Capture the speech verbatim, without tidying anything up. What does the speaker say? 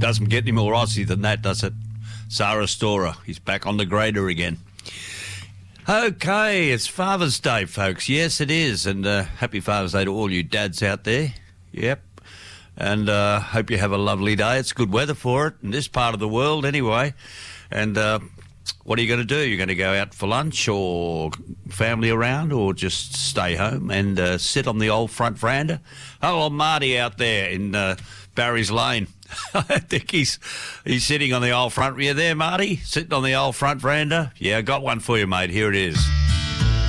doesn't get any more Aussie than that, does it? Sarah Storer, he's back on the grader again. Okay, it's Father's Day, folks. Yes, it is. And uh, happy Father's Day to all you dads out there. Yep. And uh, hope you have a lovely day. It's good weather for it in this part of the world anyway. And uh, what are you going to do? You're going to go out for lunch or family around or just stay home and uh, sit on the old front veranda? Oh, Marty out there in uh, Barry's Lane. I think he's he's sitting on the old front. Are you there, Marty? Sitting on the old front veranda? Yeah, I got one for you, mate. Here it is.